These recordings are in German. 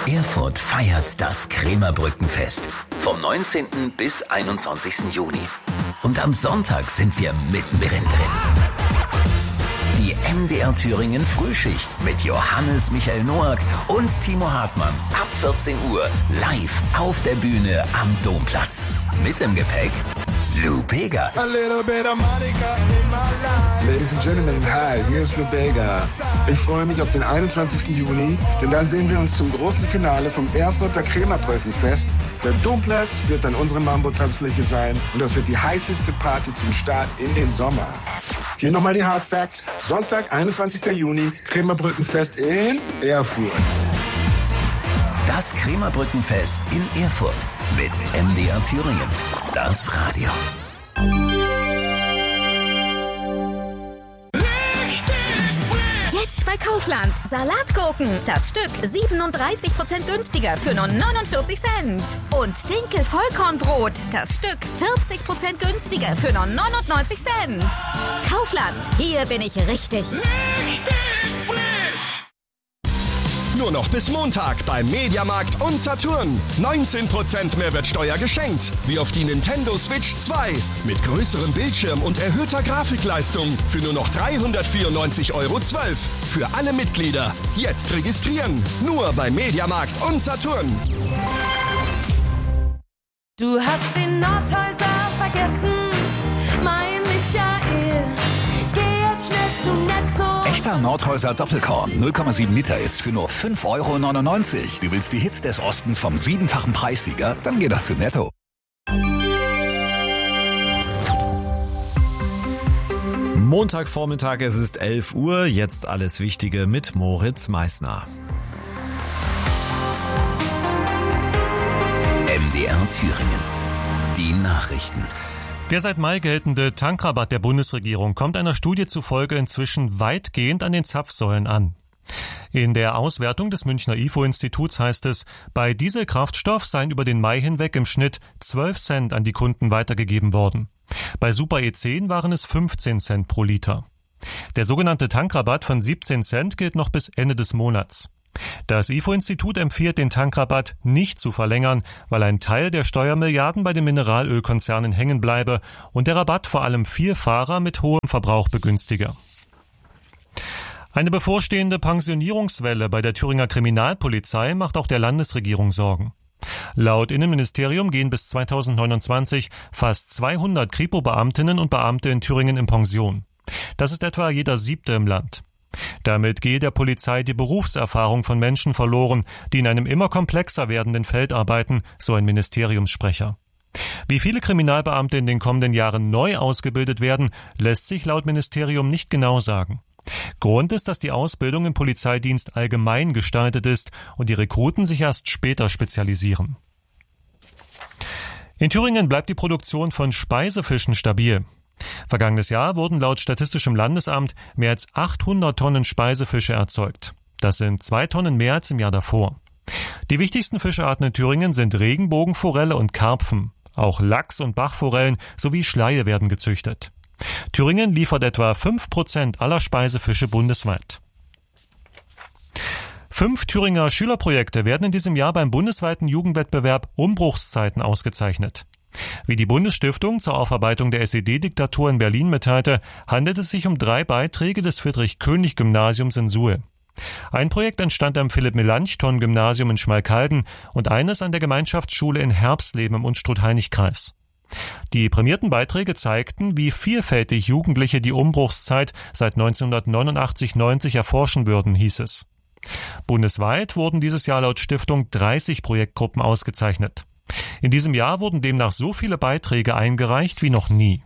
Erfurt feiert das Krämerbrückenfest vom 19. bis 21. Juni. Und am Sonntag sind wir mittendrin drin. Die MDR Thüringen Frühschicht mit Johannes Michael Noack und Timo Hartmann ab 14 Uhr live auf der Bühne am Domplatz. Mit im Gepäck Lou Bega. Ladies and Gentlemen, hi, hier ist Lou Bega. Ich freue mich auf den 21. Juni, denn dann sehen wir uns zum großen Finale vom Erfurter Krämerbrückenfest. Der Domplatz wird dann unsere Mambo-Tanzfläche sein und das wird die heißeste Party zum Start in den Sommer. Hier nochmal die Hard Facts. Sonntag, 21. Juni, Krämerbrückenfest in Erfurt. Das Krämerbrückenfest in Erfurt mit MDR Thüringen. Das Radio. Jetzt bei Kaufland. Salatgurken. Das Stück 37% günstiger für nur 49 Cent. Und Dinkel-Vollkornbrot. Das Stück 40% günstiger für nur 99 Cent. Kaufland. Hier bin ich richtig. Richtig frisch. Nur noch bis Montag beim Mediamarkt und Saturn. 19% Mehrwertsteuer geschenkt. Wie auf die Nintendo Switch 2. Mit größerem Bildschirm und erhöhter Grafikleistung. Für nur noch 394,12 € Für alle Mitglieder. Jetzt registrieren. Nur beim Mediamarkt und Saturn. Du hast den Nordhäuser vergessen, mein Michael. Geh jetzt schnell zu Netto. Echter Nordhäuser Doppelkorn, 0,7 Liter jetzt für nur 5,99 €. Du willst die Hits des Ostens vom 7-fachen Preissieger? Dann geh doch zu Netto. Montagvormittag, es ist 11 Uhr, jetzt alles Wichtige mit Moritz Meissner. MDR Thüringen. Die Nachrichten. Der seit Mai geltende Tankrabatt der Bundesregierung kommt einer Studie zufolge inzwischen weitgehend an den Zapfsäulen an. In der Auswertung des Münchner IFO-Instituts heißt es, bei Dieselkraftstoff seien über den Mai hinweg im Schnitt 12 Cent an die Kunden weitergegeben worden. Bei Super E10 waren es 15 Cent pro Liter. Der sogenannte Tankrabatt von 17 Cent gilt noch bis Ende des Monats. Das IFO-Institut empfiehlt, den Tankrabatt nicht zu verlängern, weil ein Teil der Steuermilliarden bei den Mineralölkonzernen hängen bleibe und der Rabatt vor allem Vielfahrer mit hohem Verbrauch begünstige. Eine bevorstehende Pensionierungswelle bei der Thüringer Kriminalpolizei macht auch der Landesregierung Sorgen. Laut Innenministerium gehen bis 2029 fast 200 Kripo-Beamtinnen und Beamte in Thüringen in Pension. Das ist etwa jeder 7. im Land. Damit gehe der Polizei die Berufserfahrung von Menschen verloren, die in einem immer komplexer werdenden Feld arbeiten, so ein Ministeriumssprecher. Wie viele Kriminalbeamte in den kommenden Jahren neu ausgebildet werden, lässt sich laut Ministerium nicht genau sagen. Grund ist, dass die Ausbildung im Polizeidienst allgemein gestaltet ist und die Rekruten sich erst später spezialisieren. In Thüringen bleibt die Produktion von Speisefischen stabil. Vergangenes Jahr wurden laut Statistischem Landesamt mehr als 800 Tonnen Speisefische erzeugt. Das sind 2 Tonnen mehr als im Jahr davor. Die wichtigsten Fischearten in Thüringen sind Regenbogenforelle und Karpfen. Auch Lachs und Bachforellen sowie Schleie werden gezüchtet. Thüringen liefert etwa 5% aller Speisefische bundesweit. 5 Thüringer Schülerprojekte werden in diesem Jahr beim bundesweiten Jugendwettbewerb Umbruchszeiten ausgezeichnet. Wie die Bundesstiftung zur Aufarbeitung der SED-Diktatur in Berlin mitteilte, handelt es sich um 3 Beiträge des Friedrich-König-Gymnasiums in Suhl. Ein Projekt entstand am Philipp-Melanchthon-Gymnasium in Schmalkalden und eines an der Gemeinschaftsschule in Herbstleben im Unstrut-Heinig-Kreis. Die prämierten Beiträge zeigten, wie vielfältig Jugendliche die Umbruchszeit seit 1989-90 erforschen würden, hieß es. Bundesweit wurden dieses Jahr laut Stiftung 30 Projektgruppen ausgezeichnet. In diesem Jahr wurden demnach so viele Beiträge eingereicht wie noch nie.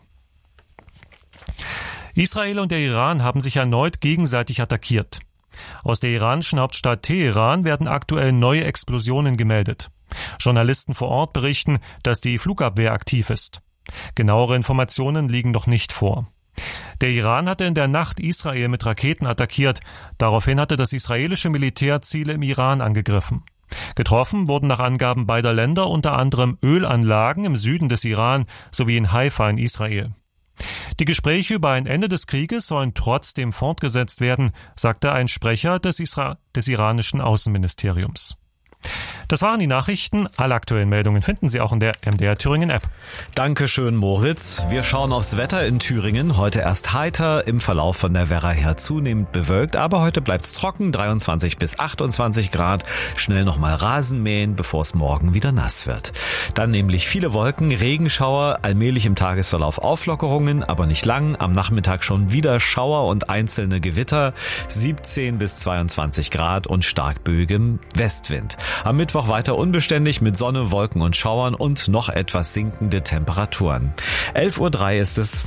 Israel und der Iran haben sich erneut gegenseitig attackiert. Aus der iranischen Hauptstadt Teheran werden aktuell neue Explosionen gemeldet. Journalisten vor Ort berichten, dass die Flugabwehr aktiv ist. Genauere Informationen liegen noch nicht vor. Der Iran hatte in der Nacht Israel mit Raketen attackiert. Daraufhin hatte das israelische Militär Ziele im Iran angegriffen. Getroffen wurden nach Angaben beider Länder unter anderem Ölanlagen im Süden des Iran sowie in Haifa in Israel. Die Gespräche über ein Ende des Krieges sollen trotzdem fortgesetzt werden, sagte ein Sprecher des iranischen Außenministeriums. Das waren die Nachrichten. Alle aktuellen Meldungen finden Sie auch in der MDR Thüringen App. Dankeschön, Moritz. Wir schauen aufs Wetter in Thüringen. Heute erst heiter, im Verlauf von der Werra her zunehmend bewölkt, aber heute bleibt's trocken, 23 bis 28 Grad. Schnell nochmal Rasen mähen, bevor es morgen wieder nass wird. Dann nämlich viele Wolken, Regenschauer, allmählich im Tagesverlauf Auflockerungen, aber nicht lang. Am Nachmittag schon wieder Schauer und einzelne Gewitter, 17 bis 22 Grad und stark böigem Westwind. Am Mittwoch weiter unbeständig mit Sonne, Wolken und Schauern und noch etwas sinkende Temperaturen. 11:03 Uhr ist es.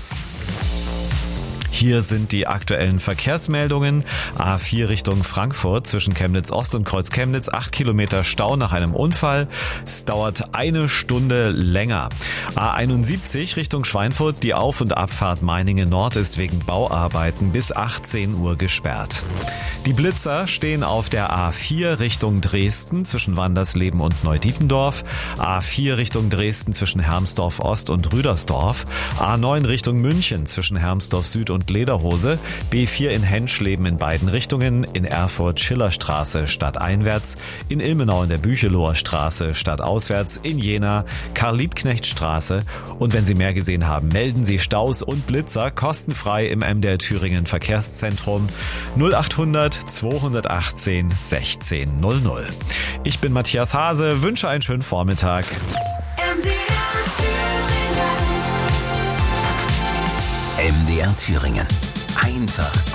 Hier sind die aktuellen Verkehrsmeldungen. A4 Richtung Frankfurt zwischen Chemnitz Ost und Kreuz Chemnitz, 8 Kilometer Stau nach einem Unfall. Es dauert 1 Stunde länger. A71 Richtung Schweinfurt, die Auf- und Abfahrt Meiningen Nord ist wegen Bauarbeiten bis 18 Uhr gesperrt. Die Blitzer stehen auf der A4 Richtung Dresden zwischen Wandersleben und Neudietendorf, A4 Richtung Dresden zwischen Hermsdorf Ost und Rüdersdorf, A9 Richtung München zwischen Hermsdorf Süd und Lederhose, B4 in Henschleben in beiden Richtungen, in Erfurt Schillerstraße stadteinwärts, in Ilmenau in der Bücheloher Straße stadtauswärts, in Jena Karl-Liebknecht-Straße. Und wenn Sie mehr gesehen haben, melden Sie Staus und Blitzer kostenfrei im MDR Thüringen Verkehrszentrum 0800 218 1600. Ich bin Matthias Hase, wünsche einen schönen Vormittag. MDR Thüringen. Einfach